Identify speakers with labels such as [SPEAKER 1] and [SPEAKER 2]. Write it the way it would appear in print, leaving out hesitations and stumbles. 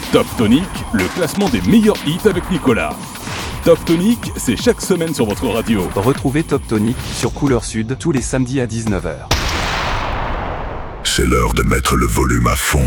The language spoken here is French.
[SPEAKER 1] Top Tonic, le classement des meilleurs hits avec Nicolas. Top Tonic, c'est chaque semaine sur votre radio.
[SPEAKER 2] Retrouvez Top Tonic sur Couleur Sud tous les samedis à 19h.
[SPEAKER 3] C'est l'heure de mettre le volume à fond.